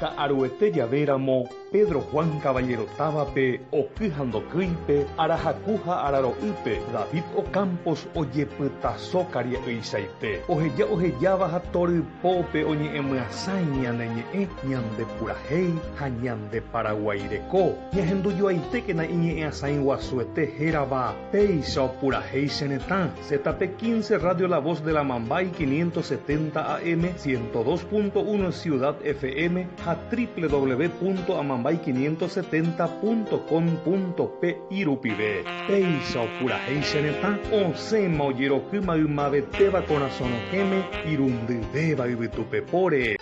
Ka'aruete javéramo Pedro Juan Caballero Távape okyhandokýipe arahakuha araro'ýpe David Ocampos ojepytasókari ysaite ohejáva ha torypópe oñe'ẽmyasãi ñane ñe'ẽ ñande purahéi ha ñande Paraguaireko ñahendujoaitékena iñe'ẽasãi guasuete hérava péicha opurahéi che retã Zetape 15 Radio La Voz de la Mambay 570 AM 102.1 Ciudad FM ha www.amambay570.com.p Irupive péicha opurahéi che retã osẽma ojeroky maymavetéva korasõrõhéme irundyvéva yvytupepore.